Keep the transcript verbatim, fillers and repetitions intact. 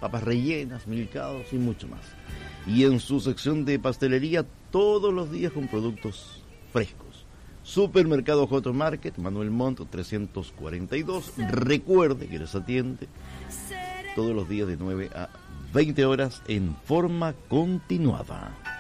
papas rellenas, milcaos y mucho más. Y en su sección de pastelería, todos los días con productos frescos. Supermercado J Market, Manuel Montt trescientos cuarenta y dos. Recuerde que les atiende todos los días de nueve a veinte horas en forma continuada.